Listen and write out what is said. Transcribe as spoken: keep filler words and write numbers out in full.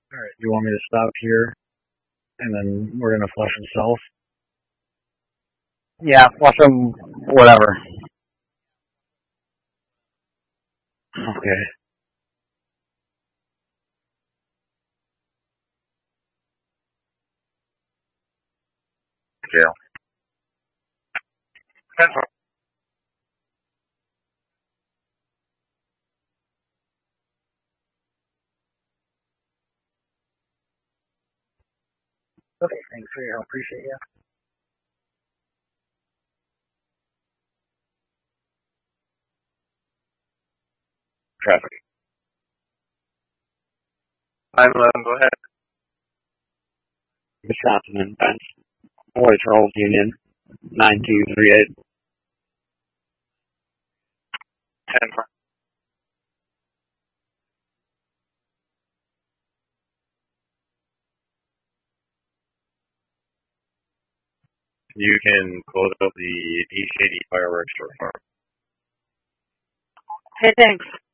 All right. You want me to stop here, and then we're gonna flush them south? Yeah, flush them. Whatever. Okay. Yeah. Okay. Thanks for your help. Appreciate you. Traffic. I'm uh, go ahead. Wisconsin and Fence. Boy Charles Union. Nine two three eight. Ten. You can close up the D Shady fireworks store farm. Hey, thanks.